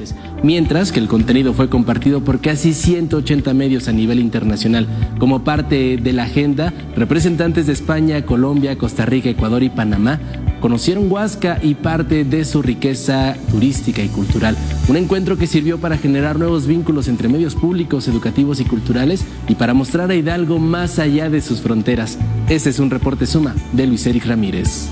países, mientras que el contenido fue compartido por casi 180 medios a nivel internacional. Como parte de la agenda, representantes de España, Colombia, Costa Rica, Ecuador y Panamá conocieron Huasca y parte de su riqueza turística y cultural. Un encuentro que sirvió para generar nuevos vínculos entre medios públicos, educativos y culturales y para mostrar a Hidalgo más allá de sus fronteras. Este es un reporte Suma de Luis Eric Ramírez.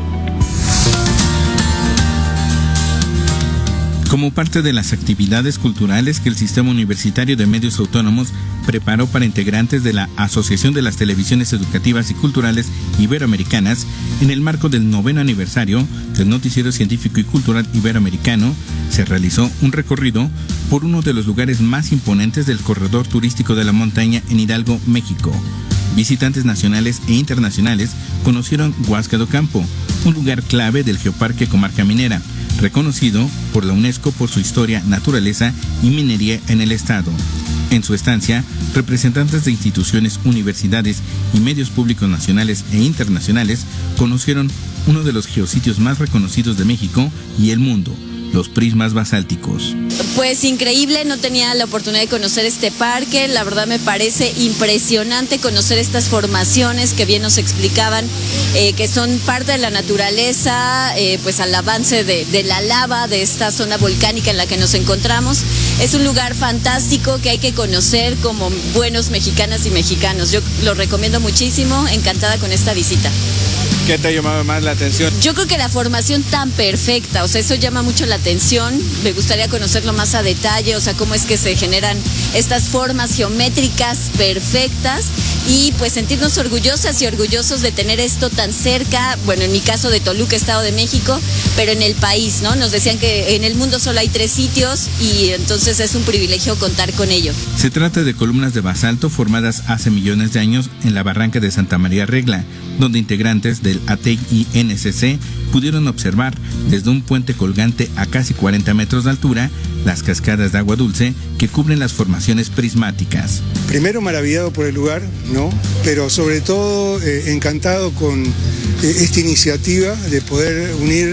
Como parte de las actividades culturales que el Sistema Universitario de Medios Autónomos preparó para integrantes de la Asociación de las Televisiones Educativas y Culturales Iberoamericanas, en el marco del 9º aniversario del Noticiero Científico y Cultural Iberoamericano, se realizó un recorrido por uno de los lugares más imponentes del corredor turístico de la montaña en Hidalgo, México. Visitantes nacionales e internacionales conocieron Huasca do Campo, un lugar clave del Geoparque Comarca Minera, reconocido por la UNESCO por su historia, naturaleza y minería en el estado. En su estancia, representantes de instituciones, universidades y medios públicos nacionales e internacionales conocieron uno de los geositios más reconocidos de México y el mundo, los prismas basálticos. Pues increíble, no tenía la oportunidad de conocer este parque, la verdad me parece impresionante conocer estas formaciones que bien nos explicaban, que son parte de la naturaleza, pues al avance de la lava de esta zona volcánica en la que nos encontramos. Es un lugar fantástico que hay que conocer como buenos mexicanas y mexicanos. Yo lo recomiendo muchísimo, encantada con esta visita. ¿Qué te ha llamado más la atención? Yo creo que la formación tan perfecta, o sea, eso llama mucho la atención. Me gustaría conocerlo más a detalle, o sea, cómo es que se generan estas formas geométricas perfectas y pues sentirnos orgullosas y orgullosos de tener esto tan cerca, bueno, en mi caso de Toluca, Estado de México, pero en el país, ¿no? Nos decían que en el mundo solo hay 3 sitios y entonces es un privilegio contar con ello. Se trata de columnas de basalto formadas hace millones de años en la barranca de Santa María Regla, donde integrantes del ATEC y NCC pudieron observar desde un puente colgante a casi 40 metros de altura las cascadas de agua dulce que cubren las formaciones prismáticas. Primero maravillado por el lugar, ¿no? Pero sobre todo encantado con esta iniciativa de poder unir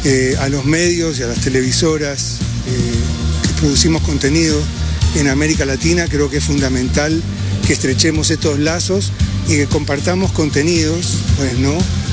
a los medios y a las televisoras que producimos contenido en América Latina. Creo que es fundamental que estrechemos estos lazos y que compartamos contenidos, pues, ¿no?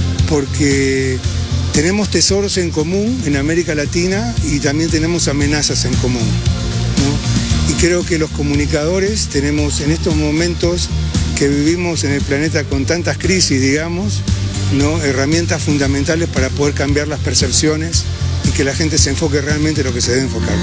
Porque tenemos tesoros en común en América Latina y también tenemos amenazas en común, ¿no? Y creo que los comunicadores tenemos en estos momentos que vivimos en el planeta con tantas crisis, digamos, ¿no? Herramientas fundamentales para poder cambiar las percepciones y que la gente se enfoque realmente en lo que se debe enfocar.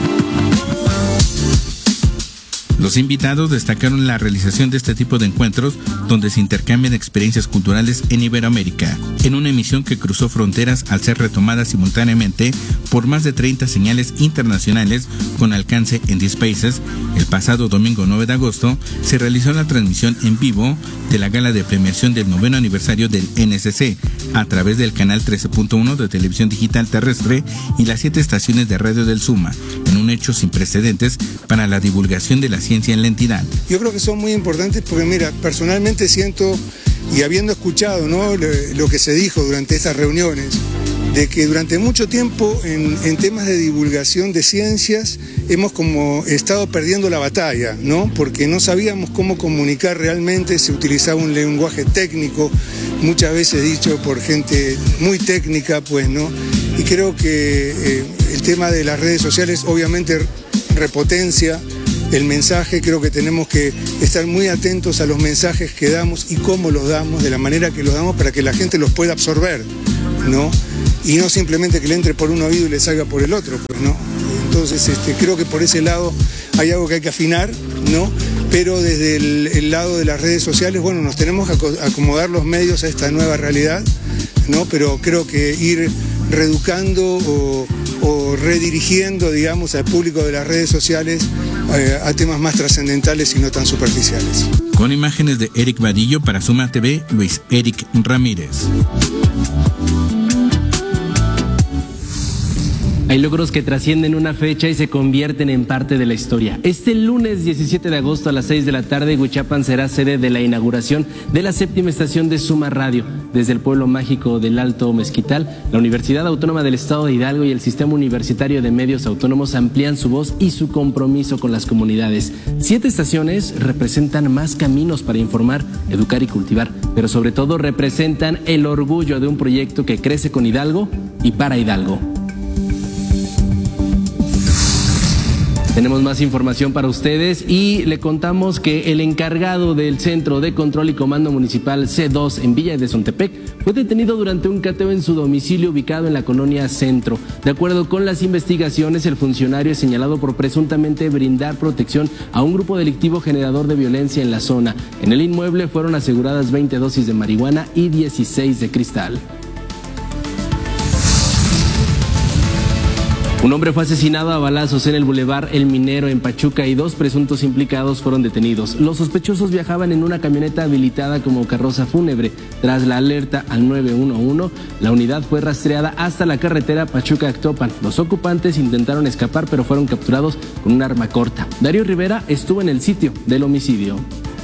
Los invitados destacaron la realización de este tipo de encuentros donde se intercambian experiencias culturales en Iberoamérica, en una emisión que cruzó fronteras al ser retomada simultáneamente por más de 30 señales internacionales con alcance en 10 países. El pasado domingo 9 de agosto se realizó la transmisión en vivo de la gala de premiación del 9º aniversario del NCC a través del canal 13.1 de televisión digital terrestre y las 7 estaciones de radio del Suma, en un hecho sin precedentes para la divulgación de la ciencia en la entidad. Yo creo que son muy importantes porque, mira, personalmente siento, y habiendo escuchado, ¿no?, lo que se dijo durante estas reuniones, de que durante mucho tiempo en temas de divulgación de ciencias hemos como estado perdiendo la batalla, ¿no? Porque no sabíamos cómo comunicar realmente, se utilizaba un lenguaje técnico, muchas veces dicho por gente muy técnica, pues, ¿no? Y creo que el tema de las redes sociales obviamente repotencia el mensaje. Creo que tenemos que estar muy atentos a los mensajes que damos y cómo los damos, de la manera que los damos para que la gente los pueda absorber, ¿no? Y no simplemente que le entre por un oído y le salga por el otro, pues, ¿no? Entonces creo que por ese lado hay algo que hay que afinar, ¿no? Pero desde el lado de las redes sociales, bueno, nos tenemos que acomodar los medios a esta nueva realidad, ¿no? Pero creo que ir reeducando o redirigiendo, digamos, al público de las redes sociales a temas más trascendentales y no tan superficiales. Con imágenes de Eric Vadillo para Suma TV, Luis Eric Ramírez. Hay logros que trascienden una fecha y se convierten en parte de la historia. Este lunes 17 de agosto a las 6 de la tarde, Huichapan será sede de la inauguración de la 7ª estación de Suma Radio. Desde el pueblo mágico del Alto Mezquital, la Universidad Autónoma del Estado de Hidalgo y el Sistema Universitario de Medios Autónomos amplían su voz y su compromiso con las comunidades. 7 estaciones representan más caminos para informar, educar y cultivar, pero sobre todo representan el orgullo de un proyecto que crece con Hidalgo y para Hidalgo. Tenemos más información para ustedes y le contamos que el encargado del Centro de Control y Comando Municipal C2 en Villa de Zontepec fue detenido durante un cateo en su domicilio ubicado en la colonia Centro. De acuerdo con las investigaciones, el funcionario es señalado por presuntamente brindar protección a un grupo delictivo generador de violencia en la zona. En el inmueble fueron aseguradas 20 dosis de marihuana y 16 de cristal. Un hombre fue asesinado a balazos en el Boulevard El Minero en Pachuca y 2 presuntos implicados fueron detenidos. Los sospechosos viajaban en una camioneta habilitada como carroza fúnebre. Tras la alerta al 911, la unidad fue rastreada hasta la carretera Pachuca-Actopan. Los ocupantes intentaron escapar pero fueron capturados con un arma corta. Darío Rivera estuvo en el sitio del homicidio.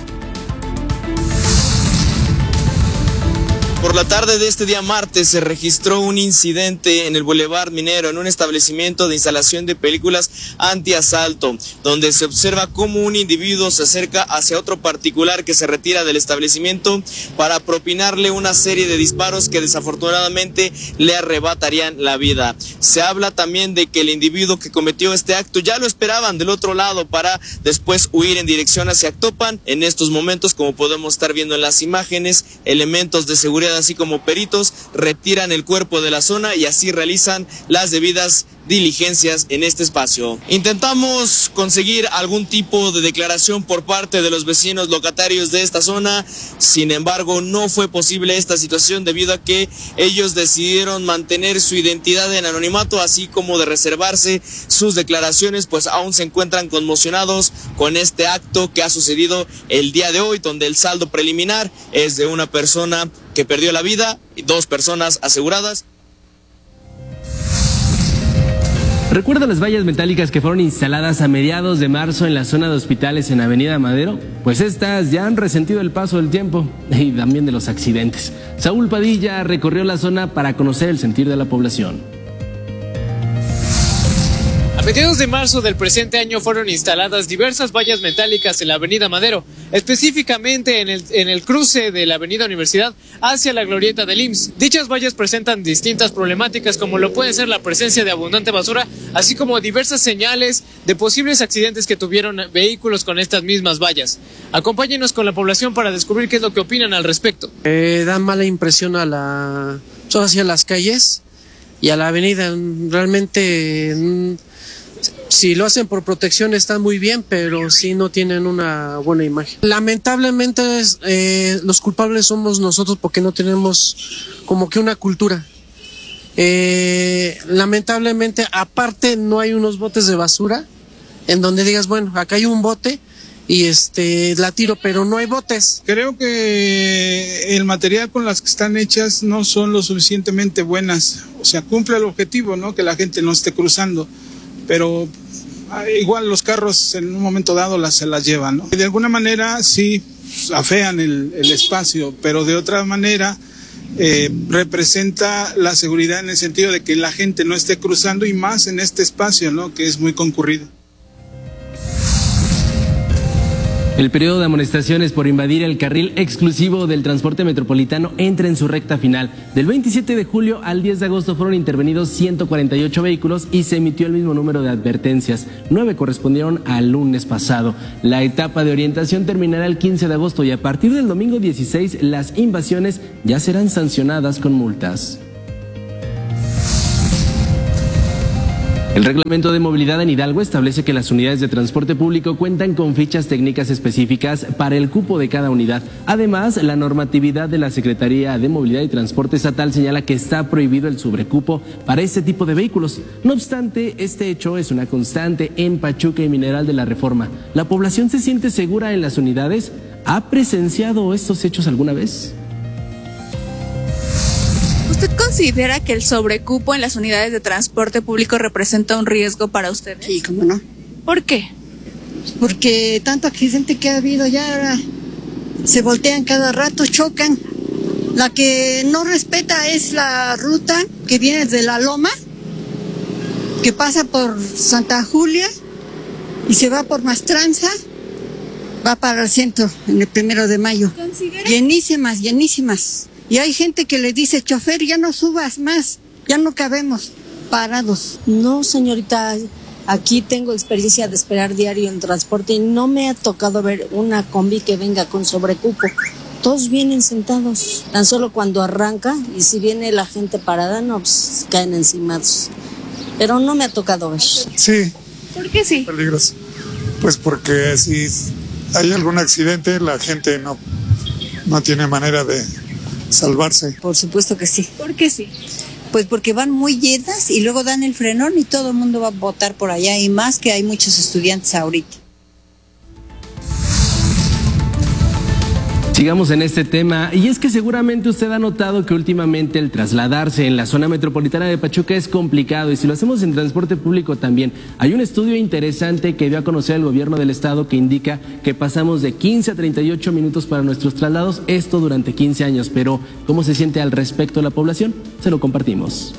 Por la tarde de este día martes se registró un incidente en el Boulevard Minero, en un establecimiento de instalación de películas antiasalto, donde se observa cómo un individuo se acerca hacia otro particular que se retira del establecimiento para propinarle una serie de disparos que desafortunadamente le arrebatarían la vida. Se habla también de que el individuo que cometió este acto ya lo esperaban del otro lado para después huir en dirección hacia Actopan. En estos momentos, como podemos estar viendo en las imágenes, elementos de seguridad así como peritos retiran el cuerpo de la zona y así realizan las debidas diligencias en este espacio. Intentamos conseguir algún tipo de declaración por parte de los vecinos locatarios de esta zona, sin embargo no fue posible esta situación debido a que ellos decidieron mantener su identidad en anonimato, así como de reservarse sus declaraciones, pues aún se encuentran conmocionados con este acto que ha sucedido el día de hoy, donde el saldo preliminar es de una persona que perdió la vida y 2 personas aseguradas. ¿Recuerda las vallas metálicas que fueron instaladas a mediados de marzo en la zona de hospitales en Avenida Madero? Pues estas ya han resentido el paso del tiempo y también de los accidentes. Saúl Padilla recorrió la zona para conocer el sentir de la población. A mediados de marzo del presente año fueron instaladas diversas vallas metálicas en la Avenida Madero, específicamente en el cruce de la Avenida Universidad hacia la glorieta del IMSS. Dichas vallas presentan distintas problemáticas, como lo puede ser la presencia de abundante basura, así como diversas señales de posibles accidentes que tuvieron vehículos con estas mismas vallas. Acompáñenos con la población para descubrir qué es lo que opinan al respecto. Da mala impresión hacia las calles y a la avenida. Realmente, si lo hacen por protección está muy bien, pero sí no tienen una buena imagen. Lamentablemente los culpables somos nosotros porque no tenemos como que una cultura. Lamentablemente, aparte no hay unos botes de basura en donde digas, bueno, acá hay un bote y la tiro, pero no hay botes. Creo que el material con las que están hechas no son lo suficientemente buenas. O sea, cumple el objetivo, ¿no? Que la gente no esté cruzando, pero igual los carros en un momento dado se las llevan, ¿no? De alguna manera sí afean el espacio, pero de otra manera representa la seguridad en el sentido de que la gente no esté cruzando, y más en este espacio, ¿no? Que es muy concurrido. El periodo de amonestaciones por invadir el carril exclusivo del transporte metropolitano entra en su recta final. Del 27 de julio al 10 de agosto fueron intervenidos 148 vehículos y se emitió el mismo número de advertencias. 9 correspondieron al lunes pasado. La etapa de orientación terminará el 15 de agosto y a partir del domingo 16 las invasiones ya serán sancionadas con multas. El reglamento de movilidad en Hidalgo establece que las unidades de transporte público cuentan con fichas técnicas específicas para el cupo de cada unidad. Además, la normatividad de la Secretaría de Movilidad y Transporte Estatal señala que está prohibido el sobrecupo para este tipo de vehículos. No obstante, este hecho es una constante en Pachuca y Mineral de la Reforma. ¿La población se siente segura en las unidades? ¿Ha presenciado estos hechos alguna vez? ¿Usted considera que el sobrecupo en las unidades de transporte público representa un riesgo para ustedes? Sí, cómo no. ¿Por qué? Porque tanto accidente que ha habido ya, ahora se voltean cada rato, chocan. La que no respeta es la ruta que viene de la Loma, que pasa por Santa Julia y se va por Mastranza, va para el centro en el 1 de mayo. Llenísimas, llenísimas. Y hay gente que le dice, chofer, ya no subas más, ya no cabemos, parados. No, señorita, aquí tengo experiencia de esperar diario en transporte y no me ha tocado ver una combi que venga con sobrecupo. Todos vienen sentados, tan solo cuando arranca, y si viene la gente parada, no, pues caen encimados. Pero no me ha tocado ver. Sí. ¿Por qué sí? Peligroso. Pues porque si hay algún accidente, la gente no tiene manera de salvarse. Por supuesto que sí. ¿Por qué sí? Pues porque van muy llenas y luego dan el frenón y todo el mundo va a botar por allá, y más que hay muchos estudiantes ahorita. Sigamos en este tema, y es que seguramente usted ha notado que últimamente el trasladarse en la zona metropolitana de Pachuca es complicado, y si lo hacemos en transporte público también. Hay un estudio interesante que dio a conocer el gobierno del estado que indica que pasamos de 15 a 38 minutos para nuestros traslados, esto durante 15 años, pero ¿cómo se siente al respecto la población? Se lo compartimos.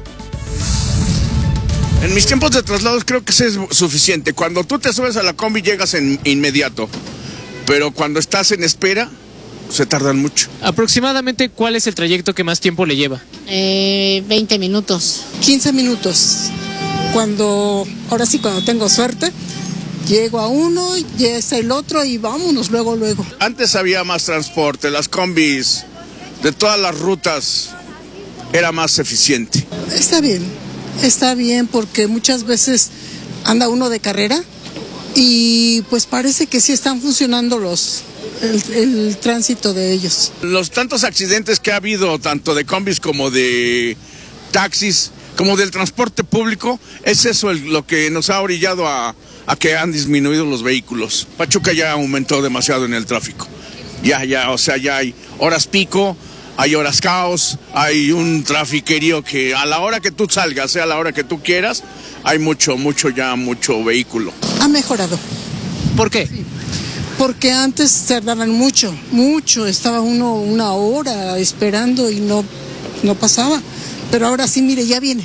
En mis tiempos de traslados creo que es suficiente. Cuando tú te subes a la combi llegas inmediato, pero cuando estás en espera se tardan mucho. Aproximadamente, ¿cuál es el trayecto que más tiempo le lleva? 20 minutos. 15 minutos. Ahora sí, cuando tengo suerte, llego a uno, ya está el otro y vámonos luego. Antes había más transporte, las combis de todas las rutas era más eficiente. Está bien porque muchas veces anda uno de carrera y pues parece que sí están funcionando el tránsito de ellos. Los tantos accidentes que ha habido, tanto de combis como de taxis, como del transporte público, es eso lo que nos ha orillado a que han disminuido los vehículos. Pachuca ya aumentó demasiado en el tráfico. Ya hay horas pico, hay horas caos, hay un trafiquerío que a la hora que tú salgas, sea a la hora que tú quieras, hay mucho vehículo. Ha mejorado. ¿Por qué? Sí. Porque antes tardaban mucho, estaba uno una hora esperando y no pasaba, pero ahora sí, mire, ya viene.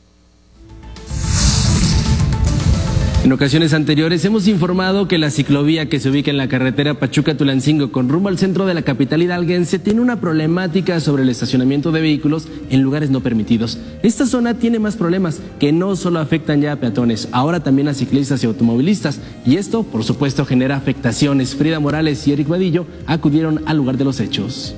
En ocasiones anteriores hemos informado que la ciclovía que se ubica en la carretera Pachuca-Tulancingo con rumbo al centro de la capital hidalguense tiene una problemática sobre el estacionamiento de vehículos en lugares no permitidos. Esta zona tiene más problemas que no solo afectan ya a peatones, ahora también a ciclistas y automovilistas. Y esto, por supuesto, genera afectaciones. Frida Morales y Eric Vadillo acudieron al lugar de los hechos.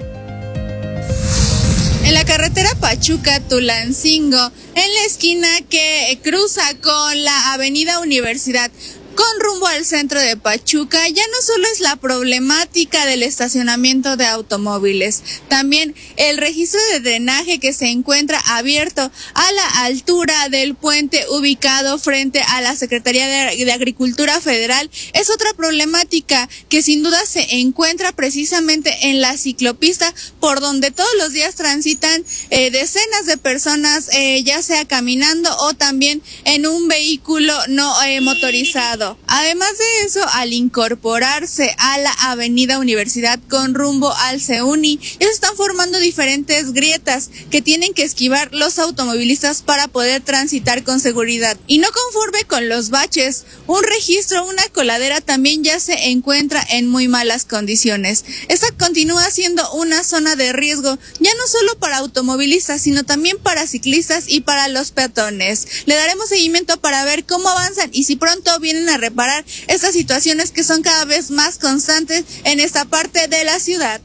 En la carretera Pachuca-Tulancingo, en la esquina que cruza con la avenida Universidad, con rumbo al centro de Pachuca, ya no solo es la problemática del estacionamiento de automóviles, también el registro de drenaje que se encuentra abierto a la altura del puente ubicado frente a la Secretaría de Agricultura Federal es otra problemática que sin duda se encuentra precisamente en la ciclopista, por donde todos los días transitan decenas de personas, ya sea caminando o también en un vehículo no motorizado. Además de eso, al incorporarse a la avenida Universidad con rumbo al CEUNI, ya se están formando diferentes grietas que tienen que esquivar los automovilistas para poder transitar con seguridad. Y no conforme con los baches, un registro, una coladera también ya se encuentra en muy malas condiciones. Esta continúa siendo una zona de riesgo, ya no solo para automovilistas, sino también para ciclistas y para los peatones. Le daremos seguimiento para ver cómo avanzan y si pronto vienen a reparar estas situaciones que son cada vez más constantes en esta parte de la ciudad.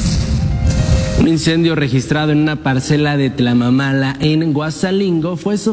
Un incendio registrado en una parcela de Tlamamala en Guasalingo fue